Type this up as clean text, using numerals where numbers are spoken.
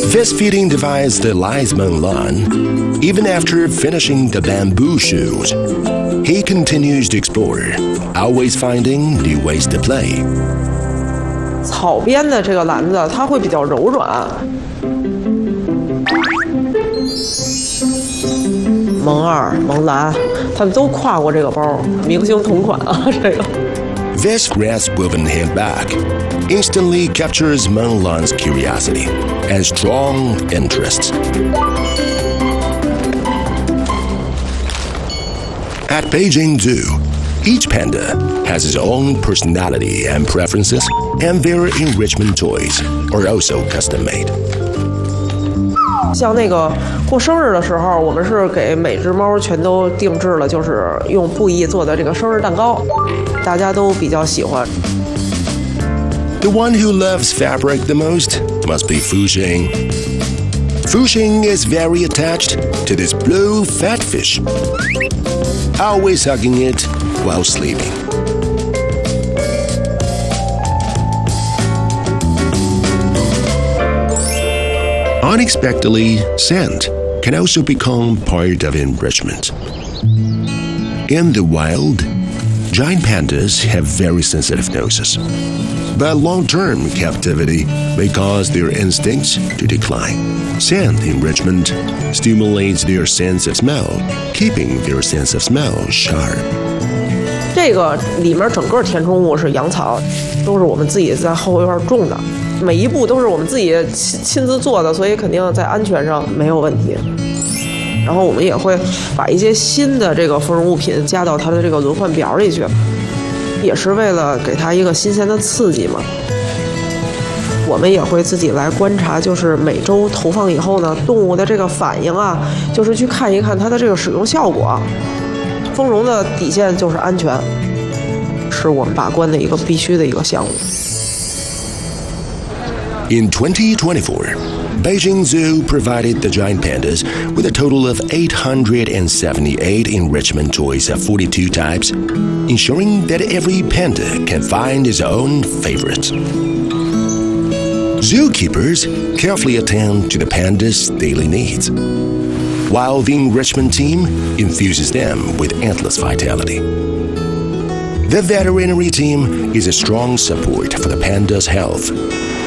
This feeding device delights Meng Lan. Even after finishing the bamboo shoes, he continues to explore, always finding new ways to play. 草编的这个篮子它会比较柔软。萌二、萌兰，他们都挎过这个包，明星同款啊，这个。 This grass-woven handbag instantly captures Meng Lan's curiosity and strong interest. At Beijing Zoo, each panda has its own personality and preferences, and their enrichment toys are also custom-made. 像那个过生日的时候，我们是给每只猫全都定制了，就是用布艺做的这个生日蛋糕，大家都比较喜欢。 The one who loves fabric the most must be Fu Xing. Fu Xing is very attached to this blue fat fish, always hugging it while sleeping. Unexpectedly, scent can also become part of enrichment. In the wild, giant pandas have very sensitive noses, but long-term captivity may cause their instincts to decline. Scent enrichment stimulates their sense of smell, keeping their sense of smell sharp. 这个里面整个填充物是羊草，都是我们自己在后院种的，每一步都是我们自己亲自做的，所以肯定在安全上没有问题。然后我们也会把一些新的这个丰容物品加到它的这个轮换表里去，也是为了给它一个新鲜的刺激嘛。我们也会自己来观察，就是每周投放以后呢，动物的这个反应啊，就是去看一看它的这个使用效果。丰容的底线就是安全，是我们把关的一个必须的一个项目。 In 2024, Beijing Zoo provided the giant pandas with a total of 878 enrichment toys of 42 types, ensuring that every panda can find his own favorites. Zookeepers carefully attend to the pandas' daily needs, while the enrichment team infuses them with endless vitality. The veterinary team is a strong support for the panda's health,